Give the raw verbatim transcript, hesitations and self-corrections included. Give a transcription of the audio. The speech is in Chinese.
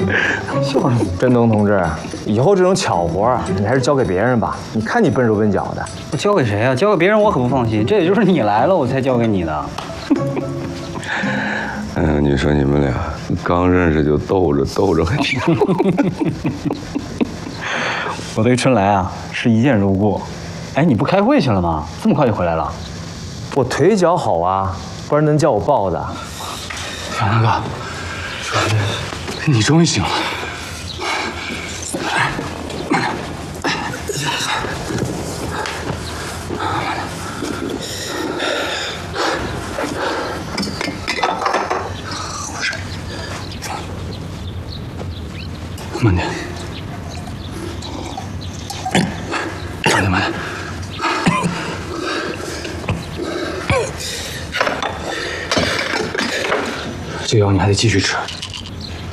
笑什么？ 振东同志，以后这种巧活啊，你还是交给别人吧。你看你笨手笨脚的。 我交给谁啊？交给别人我可不放心。这也就是你来了，我才交给你的。 嗯，你说你们俩刚认识就斗着斗着还挺…… 我对春来啊是一见如故。哎，你不开会去了吗？这么快就回来了？ 我腿脚好啊，不然能叫我抱的。 小南哥，你终于醒了。慢点，慢点，慢点。这药你还得继续吃，